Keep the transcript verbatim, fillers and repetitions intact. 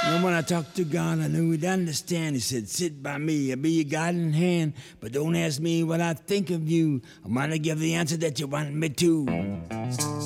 And when I talked to God, I knew He'd understand. He said, sit by me, I'll be your guiding hand. But don't ask me what I think of you. I'm gonna give the answer that you want me to.